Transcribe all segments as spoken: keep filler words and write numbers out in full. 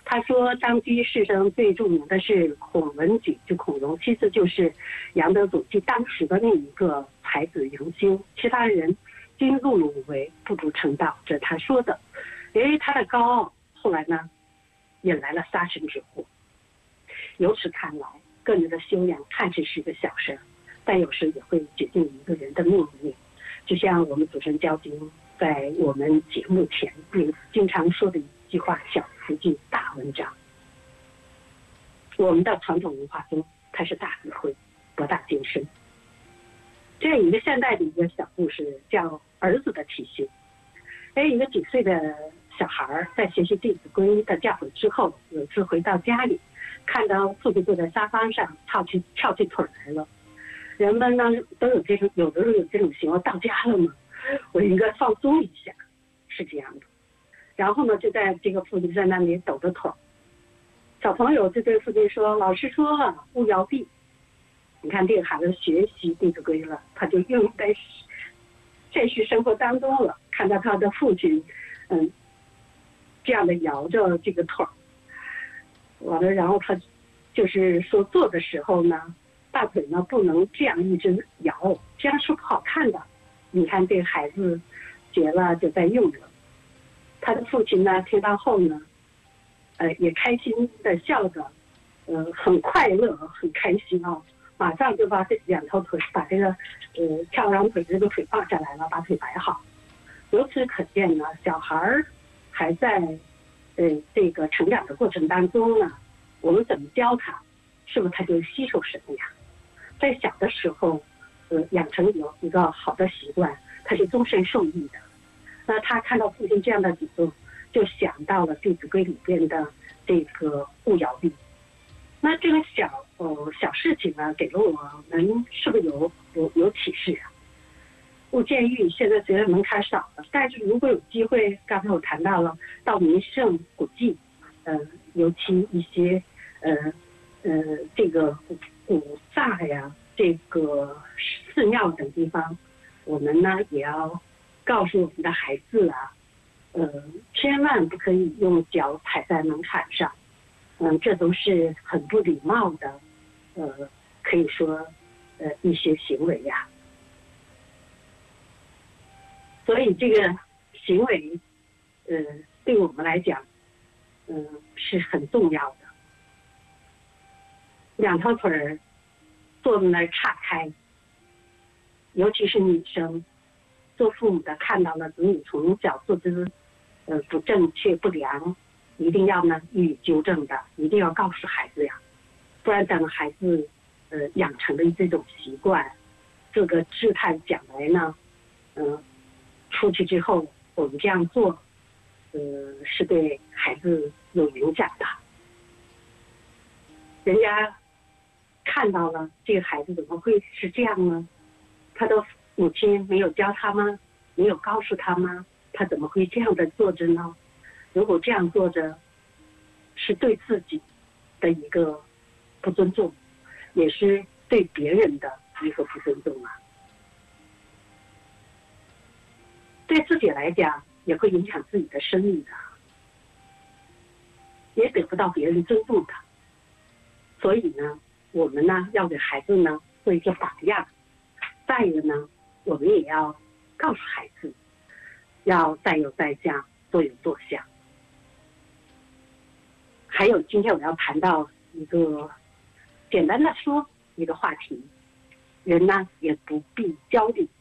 他说，当今世上最著名的是孔文举，就孔融，其次就是杨德祖，即当时的另一个才子杨修，其他人均碌碌无为，不足成道，这是他说的。由于他的高傲，后来呢，引来了杀身之祸。由此看来，个人的修养看似是个小事，但有时也会决定一个人的命运。就像我们主持人焦晶在我们节目前也经常说的一句话：小词句大文章。我们的传统文化中，它是大智慧，博大精深。这样一个现代的一个小故事，叫《儿子的体恤》。哎，一个几岁的小孩在学习《弟子规》的教诲之后，有次回到家里，看到父亲坐在沙发上翘起翘起腿来了。人们呢都有这种，有的人有这种行为，到家了嘛，我应该放松一下，是这样的。然后呢，就在这个父亲在那里抖着腿，小朋友就对父亲说：“老师说了，勿摇臂。”你看这个孩子学习《弟子规》了，他就用在现实生活当中了。看到他的父亲，嗯，这样的摇着这个腿，完了，然后他就是说做的时候呢，大腿呢不能这样一直摇，这样是不好看的。你看这个孩子学了就在用了。他的父亲呢听到后呢，呃也开心的笑着，呃很快乐很开心啊，马上就把这两条腿把这个呃翘二郎腿这个腿放下来了，把腿摆好。由此可见呢，小孩还在呃这个成长的过程当中呢，我们怎么教他，是不是他就吸收什么呀？在小的时候，呃，养成有一个好的习惯，他是终身受益的。那他看到父亲这样的举动，就想到了《弟子规》里边的这个勿摇臂。那这个小呃小事情呢，给了我们是不是有有有启示啊？物建狱现在虽然门槛少了，但是如果有机会，刚才我谈到了到名胜古迹，呃，尤其一些呃呃这个古古刹呀，这个寺庙等地方，我们呢也要告诉我们的孩子啊，呃，千万不可以用脚踩在门槛上，嗯、呃，这都是很不礼貌的，呃，可以说呃一些行为呀。所以这个行为，呃，对我们来讲，嗯、呃，是很重要的。两条腿儿坐在那儿岔开，尤其是女生，做父母的看到了子女从小坐姿，呃，不正确不良，一定要呢予以纠正的，一定要告诉孩子呀，不然等孩子呃养成了这种习惯，这个姿态讲来呢，嗯、呃。出去之后，我们这样做，呃，是对孩子有影响的。人家看到了这个孩子怎么会是这样呢？他的母亲没有教他吗？没有告诉他吗？他怎么会这样的做着呢？如果这样做着，是对自己的一个不尊重，也是对别人的一个不尊重啊。对自己来讲，也会影响自己的生命的，也得不到别人尊重的。所以呢，我们呢要给孩子呢做一个榜样。再一个呢，我们也要告诉孩子，要在有在相，坐有坐相。还有今天我要谈到一个简单的说一个话题，人呢也不必焦虑。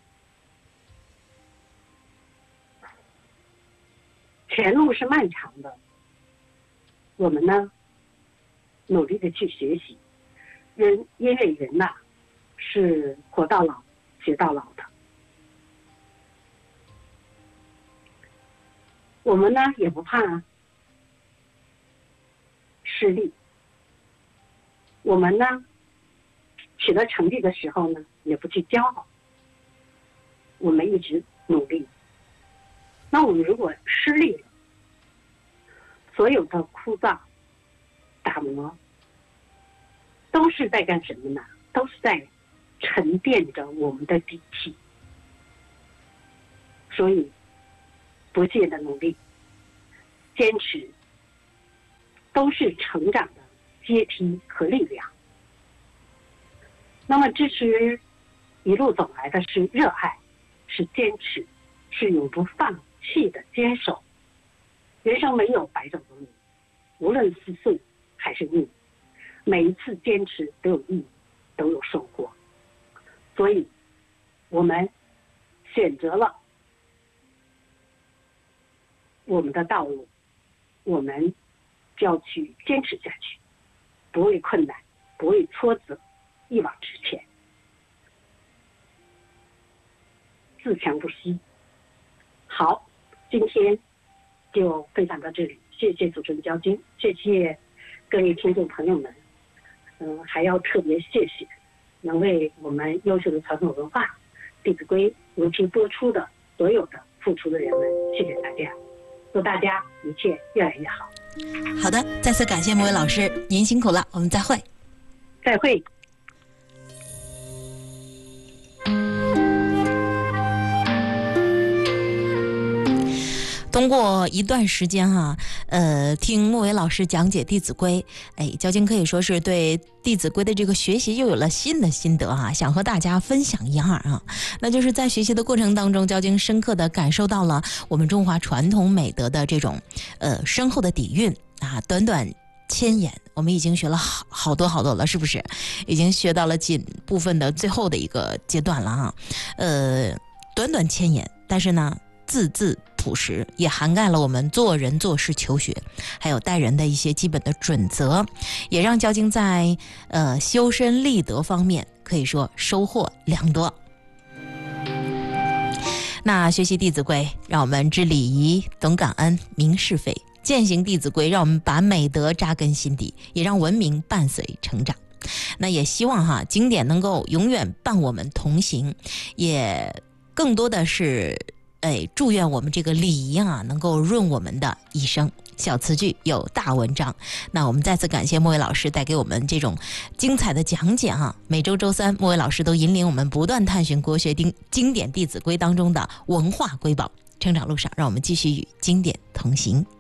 前路是漫长的，我们呢努力的去学习，人因为人呐、啊、是活到老学到老的，我们呢也不怕失利，我们呢取得成绩的时候呢也不去骄傲，我们一直努力。那我们如果失利了，所有的枯燥打磨都是在干什么呢？都是在沉淀着我们的底气。所以不懈的努力，坚持都是成长的阶梯和力量。那么支持一路走来的是热爱，是坚持，是永不放弃的坚守。人生没有白走的路，无论是顺还是逆，每一次坚持都有意义，都有收获。所以我们选择了我们的道路，我们就要去坚持下去，不畏困难，不畏挫折，一往直前，自强不息。好，今天就分享到这里，谢谢主持人焦晶，谢谢各位听众朋友们。嗯，还要特别谢谢能为我们优秀的传统文化《弟子规》如期播出的所有的付出的人们，谢谢大家，祝大家一切越来越好。 好的，再次感谢莫伟老师，您辛苦了，我们再会。 再会。 通过一段时间哈、啊，呃，听莫伟老师讲解《弟子规》，哎，焦晶可以说是对《弟子规》的这个学习又有了新的心得哈、啊，想和大家分享一样啊，那就是在学习的过程当中，焦晶深刻的感受到了我们中华传统美德的这种呃深厚的底蕴啊，短短千言，我们已经学了好好多好多了，是不是？已经学到了仅部分的最后的一个阶段了哈，呃，短短千言，但是呢，字字朴实，也涵盖了我们做人做事求学还有待人的一些基本的准则，也让焦晶在呃修身立德方面可以说收获良多。那学习弟子规让我们知礼仪，懂感恩，明是非，践行弟子规让我们把美德扎根心底，也让文明伴随成长。那也希望哈经典能够永远伴我们同行，也更多的是哎，祝愿我们这个礼仪啊，能够润我们的一生。小词句有大文章。那我们再次感谢莫伟老师带给我们这种精彩的讲解哈、啊。每周周三，莫伟老师都引领我们不断探寻国学经经典《弟子规》当中的文化瑰宝。成长路上，让我们继续与经典同行。